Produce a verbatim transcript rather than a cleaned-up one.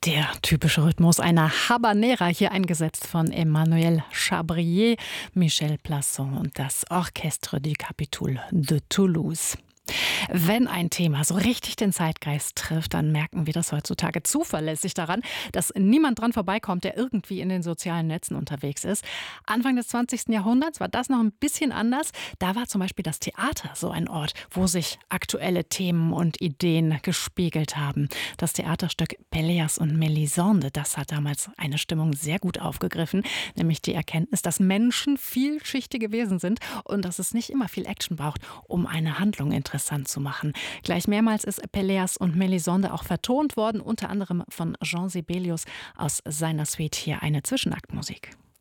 Der typische Rhythmus einer Habanera, hier eingesetzt von Emmanuel Chabrier, Michel Plasson und das Orchestre du Capitole de Toulouse. Wenn ein Thema so richtig den Zeitgeist trifft, dann merken wir das heutzutage zuverlässig daran, dass niemand dran vorbeikommt, der irgendwie in den sozialen Netzen unterwegs ist. Anfang des zwanzigsten Jahrhunderts war das noch ein bisschen anders. Da war zum Beispiel das Theater so ein Ort, wo sich aktuelle Themen und Ideen gespiegelt haben. Das Theaterstück Pelléas und Mélisande, das hat damals eine Stimmung sehr gut aufgegriffen, nämlich die Erkenntnis, dass Menschen vielschichtige Wesen sind und dass es nicht immer viel Action braucht, um eine Handlung interessant zu machen. Gleich mehrmals ist Pelléas und Mélisande auch vertont worden, unter anderem von Jean Sibelius aus seiner Suite. Hier eine Zwischenaktmusik.